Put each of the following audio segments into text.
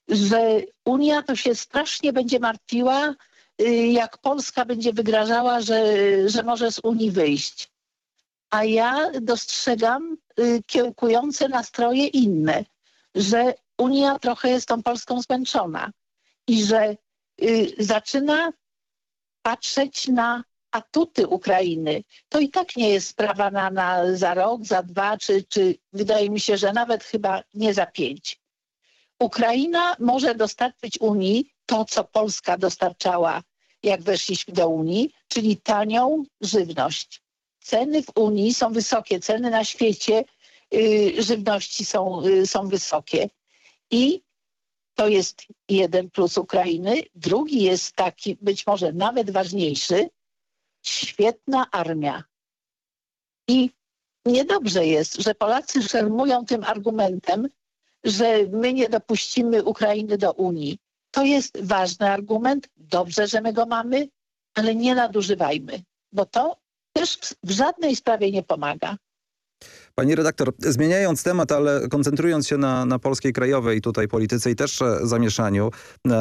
że Unia to się strasznie będzie martwiła, jak Polska będzie wygrażała, że może z Unii wyjść. A ja dostrzegam kiełkujące nastroje inne, że Unia trochę jest tą Polską zmęczona i że zaczyna patrzeć na atuty Ukrainy. To i tak nie jest sprawa za rok, za dwa, czy wydaje mi się, że nawet chyba nie za 5. Ukraina może dostarczyć Unii to, co Polska dostarczała, jak weszliśmy do Unii, czyli tanią żywność. Ceny w Unii są wysokie, ceny na świecie żywności są wysokie. I to jest jeden plus Ukrainy. Drugi jest taki, być może nawet ważniejszy, świetna armia. I niedobrze jest, że Polacy szermują tym argumentem, że my nie dopuścimy Ukrainy do Unii. To jest ważny argument, dobrze, że my go mamy, ale nie nadużywajmy, bo to też w żadnej sprawie nie pomaga. Pani redaktor, zmieniając temat, ale koncentrując się na polskiej krajowej tutaj polityce i też zamieszaniu,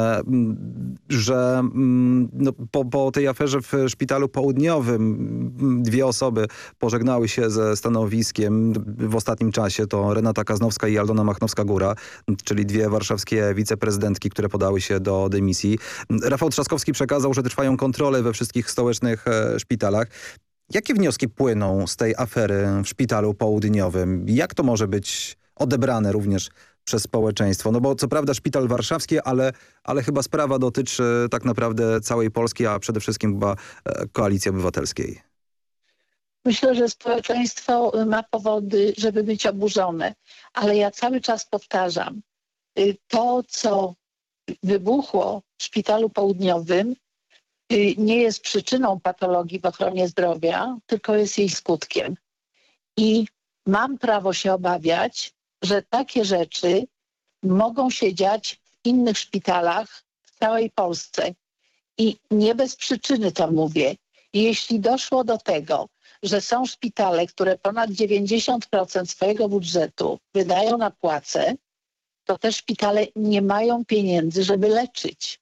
że po tej aferze w Szpitalu Południowym 2 osoby pożegnały się ze stanowiskiem w ostatnim czasie. To Renata Kaznowska i Aldona Machnowska-Góra, czyli 2 warszawskie wiceprezydentki, które podały się do dymisji. Rafał Trzaskowski przekazał, że trwają kontrole we wszystkich stołecznych szpitalach. Jakie wnioski płyną z tej afery w Szpitalu Południowym? Jak to może być odebrane również przez społeczeństwo? No bo co prawda szpital warszawski, ale chyba sprawa dotyczy tak naprawdę całej Polski, a przede wszystkim chyba Koalicji Obywatelskiej. Myślę, że społeczeństwo ma powody, żeby być oburzone, ale ja cały czas powtarzam, to co wybuchło w Szpitalu Południowym nie jest przyczyną patologii w ochronie zdrowia, tylko jest jej skutkiem. I mam prawo się obawiać, że takie rzeczy mogą się dziać w innych szpitalach w całej Polsce. I nie bez przyczyny to mówię. Jeśli doszło do tego, że są szpitale, które ponad 90% swojego budżetu wydają na płace, to te szpitale nie mają pieniędzy, żeby leczyć.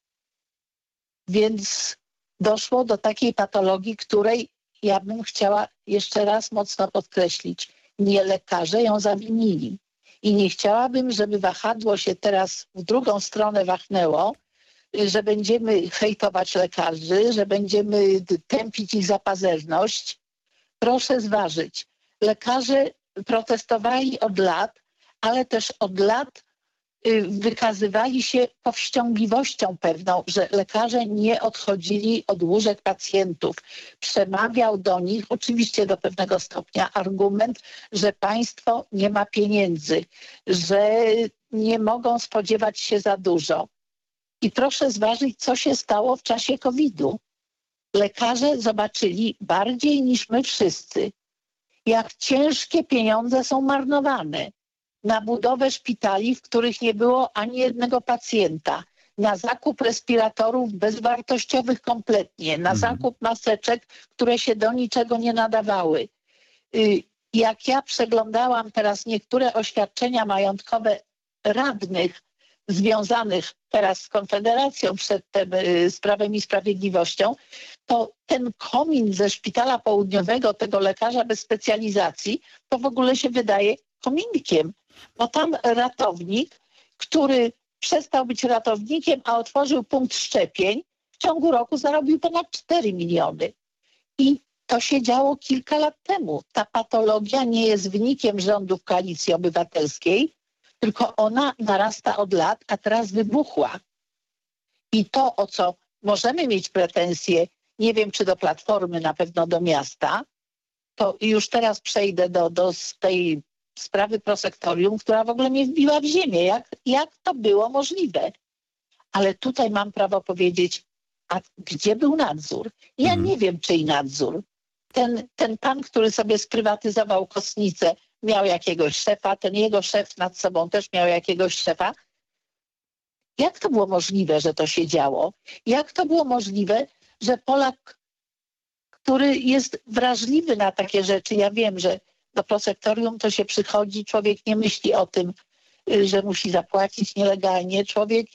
Więc doszło do takiej patologii, której ja bym chciała jeszcze raz mocno podkreślić. Nie lekarze ją zawinili. I nie chciałabym, żeby wahadło się teraz w drugą stronę wachnęło, że będziemy hejtować lekarzy, że będziemy tępić ich za pazerność. Proszę zważyć. Lekarze protestowali od lat, ale też od lat wykazywali się powściągliwością pewną, że lekarze nie odchodzili od łóżek pacjentów. Przemawiał do nich, oczywiście do pewnego stopnia, argument, że państwo nie ma pieniędzy, że nie mogą spodziewać się za dużo. I proszę zważyć, co się stało w czasie COVID-u. Lekarze zobaczyli bardziej niż my wszyscy, jak ciężkie pieniądze są marnowane na budowę szpitali, w których nie było ani jednego pacjenta, na zakup respiratorów bezwartościowych kompletnie, na zakup maseczek, które się do niczego nie nadawały. Jak ja przeglądałam teraz niektóre oświadczenia majątkowe radnych związanych teraz z Konfederacją, przedtem z Prawem i Sprawiedliwością, to ten komin ze Szpitala Południowego, tego lekarza bez specjalizacji, to w ogóle się wydaje kominkiem. Bo tam ratownik, który przestał być ratownikiem, a otworzył punkt szczepień, w ciągu roku zarobił ponad 4 miliony. I to się działo kilka lat temu. Ta patologia nie jest wynikiem rządów Koalicji Obywatelskiej, tylko ona narasta od lat, a teraz wybuchła. I to, o co możemy mieć pretensje, nie wiem czy do Platformy, na pewno do miasta, to już teraz przejdę do tej sprawy prosektorium, która w ogóle mnie wbiła w ziemię. Jak to było możliwe? Ale tutaj mam prawo powiedzieć, a gdzie był nadzór? Ja nie wiem, czyj nadzór. Ten pan, który sobie sprywatyzował kostnicę, miał jakiegoś szefa, ten jego szef nad sobą też miał jakiegoś szefa. Jak to było możliwe, że to się działo? Jak to było możliwe, że Polak, który jest wrażliwy na takie rzeczy, ja wiem, że do prosektorium to się przychodzi, człowiek nie myśli o tym, że musi zapłacić nielegalnie, człowiek